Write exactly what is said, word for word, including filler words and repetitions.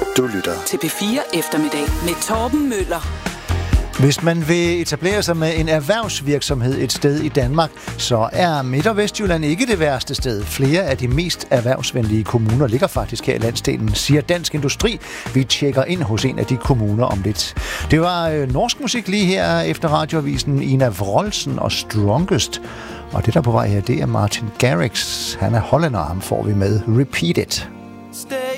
Du lytter til P fire Eftermiddag med Torben Møller. Hvis man vil etablere sig med en erhvervsvirksomhed et sted i Danmark, så er Midt- og Vestjylland ikke det værste sted. Flere af de mest erhvervsvenlige kommuner ligger faktisk her i landsdelen, siger Dansk Industri. Vi tjekker ind hos en af de kommuner om lidt. Det var øh, norsk musik lige her efter radioavisen. Ina Wroldsen og Strongest. Og det der på vej her, det er Martin Garrix. Han er hollænder, ham får vi med Repeat It. Stay